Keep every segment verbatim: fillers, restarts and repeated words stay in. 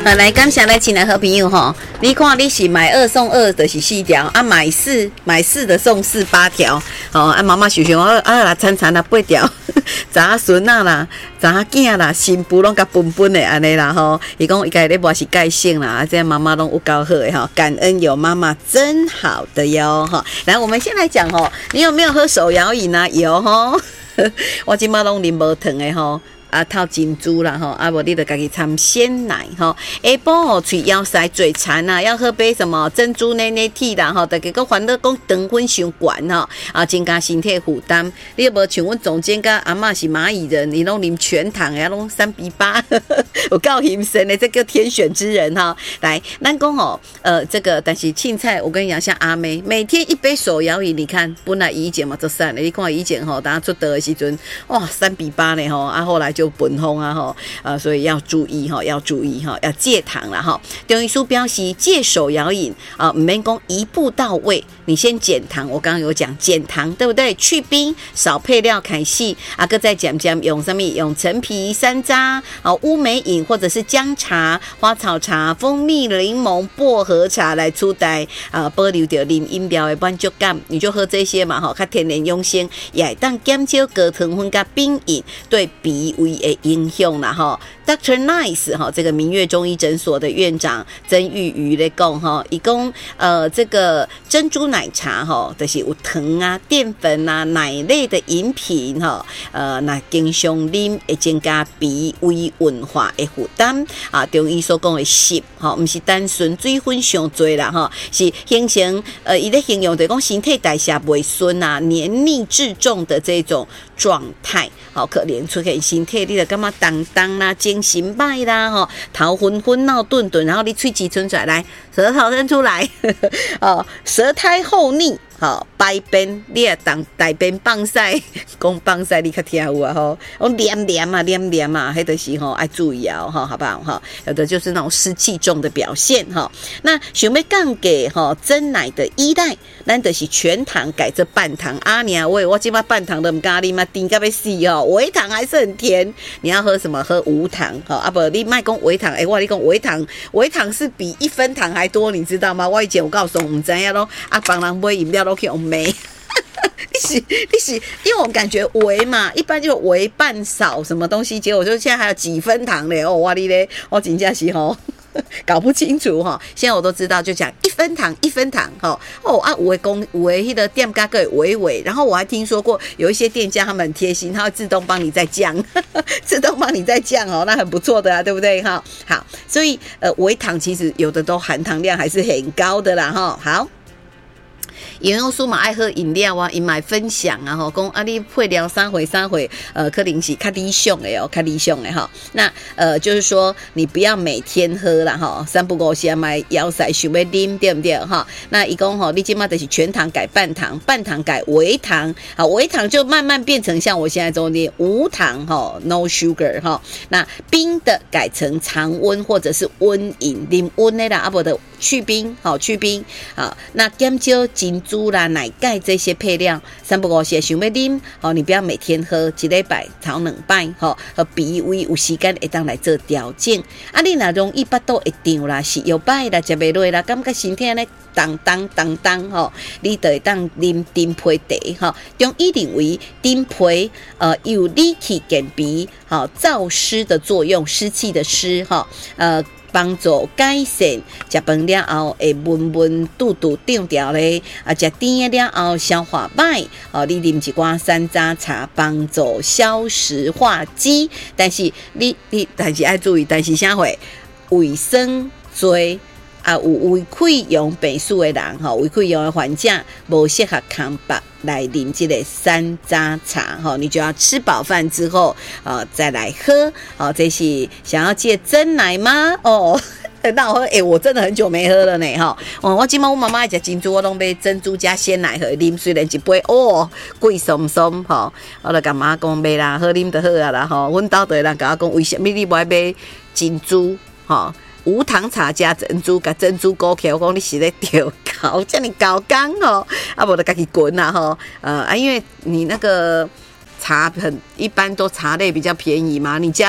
呃，来感谢来亲爱好朋友吼，你看你是买二送二的是四条，啊买四买四的送四八条，哦啊妈妈想想啊啊啦餐餐啦八条，查孙仔啦，查囝啦，新妇拢甲分分的安尼啦吼。伊讲伊家咧无是盖姓啦，啊这妈妈拢有够好的哈，感恩有妈妈真好的哟哈。来，我们先来讲吼，你有没有喝手摇饮啊？有吼，我今麦拢啉无糖的吼。啊，套珍珠啦吼，啊无你就家己掺鲜奶吼。下晡吼嘴枵塞嘴馋啊，要喝杯什么珍珠奶奶 tea 啦吼，大家个烦恼讲糖分伤悬吼，啊增加身体负担。你有无像阮总监甲阿嬷是蚂蚁人，你拢啉全糖的，拢三比八，有够힘神的，这个天选之人哈。来，咱讲哦，呃，这个但是凊彩，我跟你讲，像阿妹每天一杯手摇饮，你看本来以前嘛做散的，你看以前吼，大家出道的时阵，哇三比八呢吼，啊后来就本风啊吼，呃，所以要注意哈，要注意哈，要戒糖了哈。中医书标示戒手摇饮啊，唔免讲一步到位，你先减糖。我刚刚有讲减糖，对不对？去冰，少配料开始，啊，个再讲讲用什么？用陈皮、山楂啊、乌梅饮或者是姜茶、花草茶、蜂蜜、柠檬、薄荷茶来取代啊，保留着啉饮料的满足感。你就喝这些嘛哈，较天然养生，也会当减少高糖分甲冰饮对脾胃的影响啦哈。Doctor Nice 哈，这个明月中医诊所的院长曾玉瑜咧讲哈，伊讲呃这个珍珠奶茶哈，就是有糖啊、淀粉啊、奶类的饮品哈，呃那经常啉会增加脾胃运化的负担啊。中医所讲的湿哈，不是单纯水分上多啦哈，是形成呃伊咧形容就是讲身体代谢袂顺啊、黏腻质重的这种状态，好可怜出现身体你就感觉重重啦、精神歹啦、吼头昏昏、闹顿顿，然后你喙齿伸出来，来舌头伸出来，哦，舌苔厚腻。好，排便你也当大便放屎，讲放屎你较听有啊吼，我黏黏啊黏黏啊，迄个是吼爱注意啊吼，好不好哈？有的就是那种湿气重的表现哈。那想要降给哈珍奶的依赖，咱就是全糖改这半糖啊娘喂，我今麦半糖都唔咖喱嘛，甜到要死哦，微糖还是很甜。你要喝什么？喝无糖哈啊不，你卖讲微糖，哎、欸，我你讲微糖，微糖是比一分糖还多，你知道吗？我以前有告诉唔知影咯，啊帮人买饮料。都可以用没，你是你是，因为我感觉微嘛，一般就微半少什么东西，结果就现在还有几分糖嘞哦，哇哩嘞，我真正是吼搞不清楚哈。现在我都知道，就讲一分糖一分糖哈哦啊，有的公有的那个店家个微微，然后我还听说过有一些店家他们很贴心，他会自动帮你再降，自动帮你再降哦，那很不错的啊，对不对哈？好，所以呃微糖其实有的都含糖量还是很高的啦哈。好。营养师嘛爱喝饮料啊，伊买分享啊，吼，讲啊你配料三回三回，呃，可能是较理想的哦，较理想的哈。那呃，就是说你不要每天喝啦哈，三不五时买腰塞想要啉，对不对哈？那伊讲吼，你今嘛就是全糖改半糖，半糖改微糖，好，微糖就慢慢变成像我现在中间无糖哈 ，no sugar 哈。那冰的改成常温或者是温饮，啉温的啦，啊不的去冰，好去冰，好，那减少珍珠啦、奶钙这些配料，三不五时想要啉，好，你不要每天喝，一礼拜头两摆，好，和脾胃有时间会当来做调整。啊，你若容易巴肚会胀啦，是腰摆啦，食袂落啦，感觉身体咧当当当当，吼，你就会当啉丁皮茶，吼，中医认为丁皮呃有理气健脾，好燥湿的作用，湿气的湿，哈，呃。帮助改善食饭了后会闷闷肚肚胀掉咧，啊食甜的了后消化歹，哦你啉一罐山楂茶帮助消食化积，但是你你但是要注意，但是啥会卫生多。啊，有胃溃疡病史的人，吼，胃溃疡的患者无适合空白来啉这个山楂茶，吼，你就要吃饱饭之后，呃，再来喝，哦，这是想要戒珍奶吗？哦。那我喝，哎、欸，我真的很久没喝了呢，哈！哦，我今晚我妈妈爱食珍珠，我拢买珍珠加鲜奶喝啉，虽然一杯哦贵松松，哈，我就甲妈讲买啦，好啉就好啊啦，哈！阮兜的人甲我讲，为什么你不爱买珍珠？哈，无糖茶加珍珠，甲珍珠勾起来，我讲你是咧调高，这样高刚哦，啊，无就家己滚啦，哈，呃啊，因为你那个。茶很一般都茶类比较便宜嘛，你加了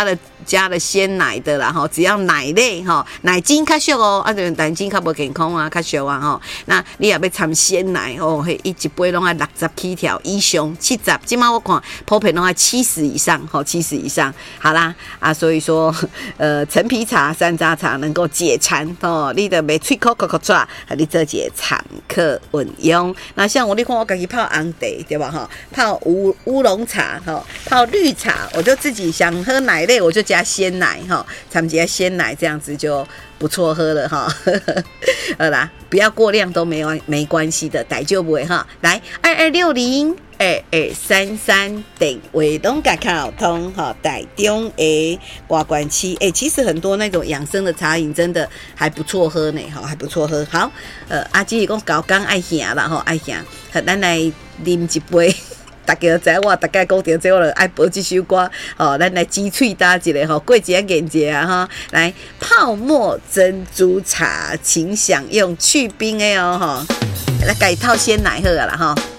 加了鲜奶的啦哈，只要奶类哈，奶精较俗哦，啊对，奶精较无健康啊，较俗啊哈。那你也要掺鲜奶哦，嘿，一一杯拢要六十起条以上，七十，今嘛我看普遍拢要七十以上，吼，七十以上，好啦啊，所以说，呃，陈皮茶、山楂茶能够解馋哦，你的袂喙口口口出来，你做解产克稳用。那像我，你看我自己泡红茶对吧哈，泡乌乌龙茶哈，泡绿茶，我就自己想喝奶类，我就加鲜奶哈，掺一下鲜奶，这样子就不错喝了哈。好啦，不要过量都没关没关系的，大就不会哈。来二二六零二二三三电话拢甲靠通哈，台中的外观区哎，其实很多那种养生的茶饮真的还不错喝呢哈，还不错喝。好，呃，阿姊讲高刚爱喝啦哈，爱喝，咱来啉一杯。大家知我大概讲到这，我就爱播这首歌哦，咱来鸡喙搭一个吼，过节眼节啊哈，来泡沫珍珠茶，请享用去冰的哦哈，来改套鲜奶喝啦哈。